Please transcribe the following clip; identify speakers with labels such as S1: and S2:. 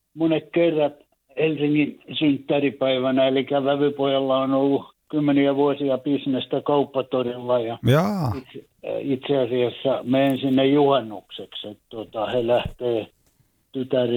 S1: monet kerrat Helsingin synttäripäivänä, eli Vävypojalla on ollut kymmeniä vuosia bisnestä kauppatorilla ja itse asiassa menen sinne juhannukseksi, että he lähtee tytär